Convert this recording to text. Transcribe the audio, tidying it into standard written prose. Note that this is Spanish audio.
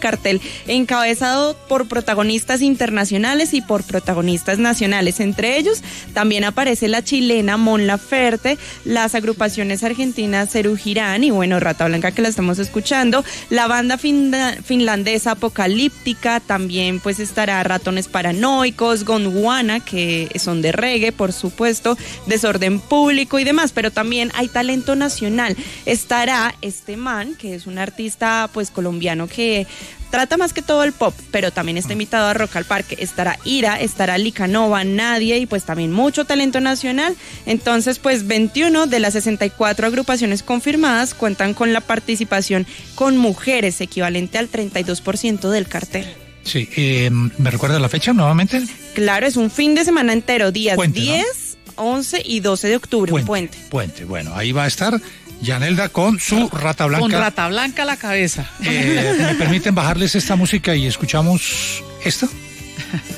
cartel encabezado por protagonistas internacionales y por protagonistas nacionales. Entre ellos también aparece la chilena Mon Laferte, las agrupaciones argentinas Serú Girán y bueno, Rata Blanca que la estamos escuchando, la banda finlandesa Apocalíptica, también pues estará Ratones Paranoicos, Gondwana, que son de reggae, por supuesto, Desorden Público y demás, pero también hay talento nacional. Estará este man, que es un artista pues colombiano que trata más que todo el pop, pero también está invitado a Rock al Parque. Estará Ira, estará Licanova, Nadia y pues también mucho talento nacional. Entonces pues 21 de las 64 agrupaciones confirmadas cuentan con la participación con mujeres, equivalente al 32% del cartel. Sí, ¿me recuerda la fecha nuevamente? Claro, es un fin de semana entero, días Puente, 10, ¿no? 11 y 12 de octubre, Puente. Bueno, ahí va a estar Yanelda con su Rata Blanca. Con Rata Blanca a la cabeza. ¿Me permiten bajarles esta música y escuchamos esta?